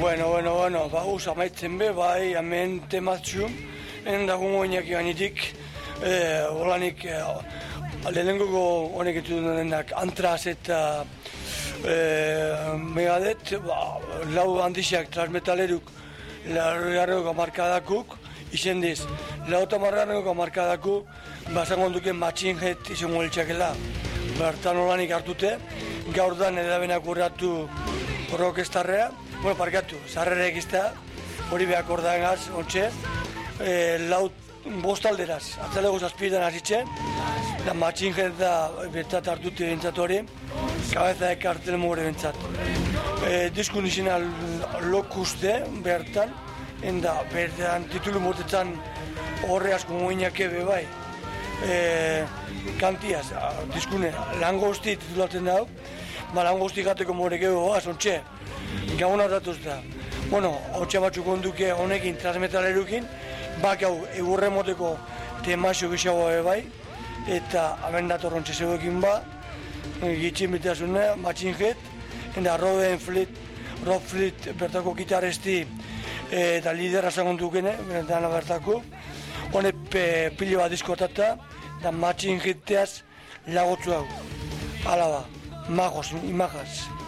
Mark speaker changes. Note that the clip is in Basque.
Speaker 1: Bueno, bauz amaitzen be, bai, hemen tematzu, endagungo inak ganitik, holanik, lehenengoko honek etu denak Antraz eta Megadet, lau handixak transmetaleruk, largarreko markadakuk, izen diz, lauta margarreko markadakuk, basango duken Machine Head izango eltsakela, bertan holanik hartute, gaur da edabenak urratu rockestarrea, bueno, parkatu, zarrerek izta, hori behak ordagaz, ontxe, bost alderaz, atzalego zazpidan hazitzen, da Machine Head da bertat hartute bintzat hori, kabeza ekartel mugure bintzat. Diskun izena lokuste bertan, enda bertan titulu motetan horre asko moinak ebe bai, kantiaz, diskune, langosti titulatzen dago, langosti gateko morek ebe boaz, ontxe, gauna datuz da. Bueno, hotxe batzuk onduke honekin, transmetalerukin, bak hau egurre moteko temazio gixago bai, eta hemen dator ontxe zeuekin ba, gitxin bitazune, Machine Head, eta Rob Fleet bertako gitarresti eta lidera zangon dukene, dana bertako, honek pilo bat diskotata, eta Machine Headteaz lagotzu hau. Hala ba, magos, imagaz.